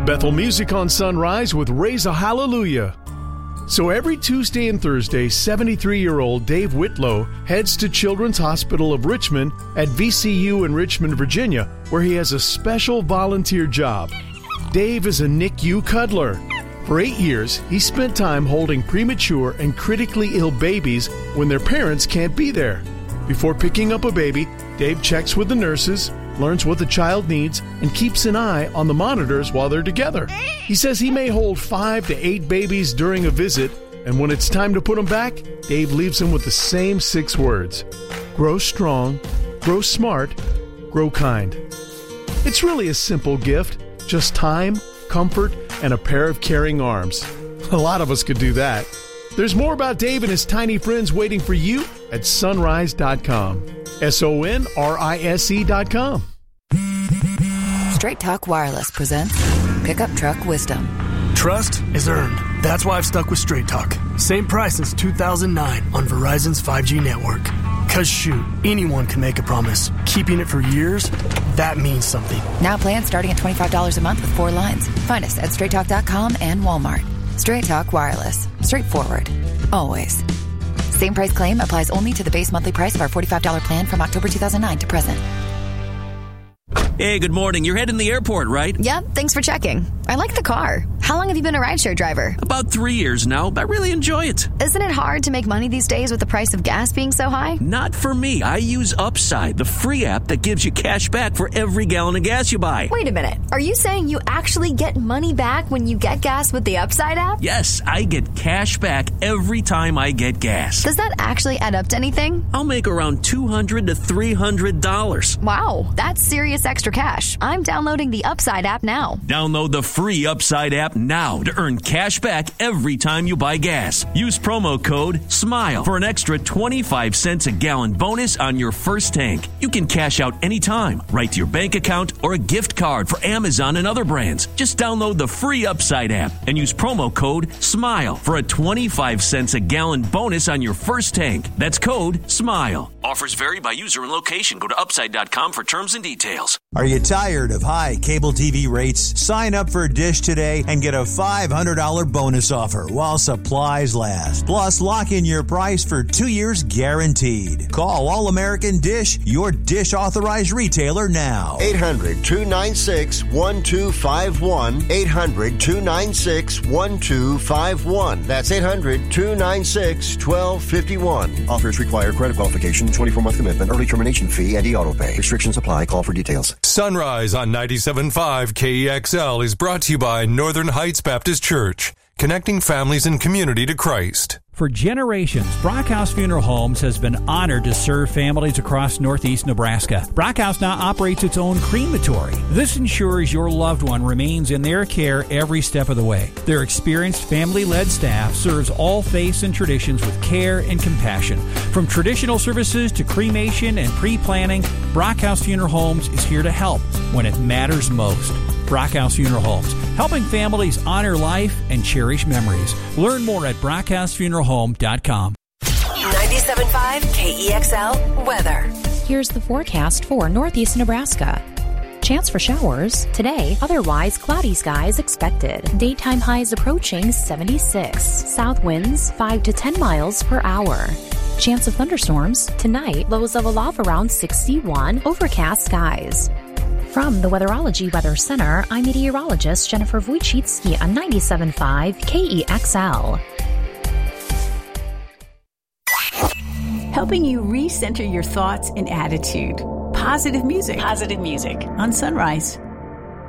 Bethel Music on Sunrise with Raise a Hallelujah. So every Tuesday and Thursday, 73-year-old Dave Whitlow heads to Children's Hospital of Richmond at VCU in Richmond, Virginia, where he has a special volunteer job. Dave is a NICU cuddler. For 8 years, he spent time holding premature and critically ill babies when their parents can't be there. Before picking up a baby, Dave checks with the nurses, learns what the child needs, and keeps an eye on the monitors while they're together. He says he may hold 5 to 8 babies during a visit, and when it's time to put them back, Dave leaves them with the same 6 words: grow strong, grow smart, grow kind. It's really a simple gift, just time, comfort, and a pair of caring arms. A lot of us could do that. There's more about Dave and his tiny friends waiting for you at sonrise.com. sonrise.com. Straight Talk Wireless presents Pickup Truck Wisdom. Trust is earned. That's why I've stuck with Straight Talk. Same price since 2009 on Verizon's 5G network. Cause shoot, anyone can make a promise. Keeping it for years, that means something. Now plans starting at $25 a month with 4 lines. Find us at straighttalk.com and Walmart. Straight Talk Wireless. Straightforward. Always. Same price claim applies only to the base monthly price of our $45 plan from October 2009 to present. Hey, good morning. You're heading to the airport, right? Yep, thanks for checking. I like the car. How long have you been a rideshare driver? About 3 years now, but I really enjoy it. Isn't it hard to make money these days with the price of gas being so high? Not for me. I use Upside, the free app that gives you cash back for every gallon of gas you buy. Wait a minute. Are you saying you actually get money back when you get gas with the Upside app? Yes, I get cash back every time I get gas. Does that actually add up to anything? I'll make around $200 to $300. Wow, that's serious extra cash. I'm downloading the Upside app now. Download the free Upside app now to earn cash back every time you buy gas. Use promo code SMILE for an extra 25 cents a gallon bonus on your first tank. You can cash out anytime, right to your bank account, or a gift card for Amazon and other brands. Just download the free Upside app and use promo code SMILE for a 25 cents a gallon bonus on your first tank. That's code SMILE. Offers vary by user and location. Go to Upside.com for terms and details. Are you tired of high cable TV rates? Sign up for Dish today and get a $500 bonus offer while supplies last. Plus, lock in your price for 2 years guaranteed. Call All American Dish, your Dish authorized retailer now. 800-296-1251. 800-296-1251. That's 800-296-1251. Offers require credit qualification, 24-month commitment, early termination fee, and e-auto pay. Restrictions apply. Call for details. Sunrise on 97.5 KEXL is brought to you by Northern Heights Baptist Church, connecting families and community to Christ. For generations, Brockhouse Funeral Homes has been honored to serve families across northeast Nebraska. Brockhouse now operates its own crematory. This ensures your loved one remains in their care every step of the way. Their experienced family-led staff serves all faiths and traditions with care and compassion. From traditional services to cremation and pre-planning, Brockhouse Funeral Homes is here to help when it matters most. Brockhouse Funeral Homes, helping families honor life and cherish memories. Learn more at BrockHouseFuneralHome.com. 97.5 KEXL weather. Here's the forecast for northeast Nebraska. Chance for showers today, otherwise cloudy skies expected. Daytime highs approaching 76. South winds 5 to 10 miles per hour. Chance of thunderstorms tonight, lows of a low of around 61. Overcast skies. From the Weatherology Weather Center, I'm meteorologist Jennifer Wojcicki on 97.5 KEXL. Helping you recenter your thoughts and attitude. Positive music. Positive music. On Sunrise.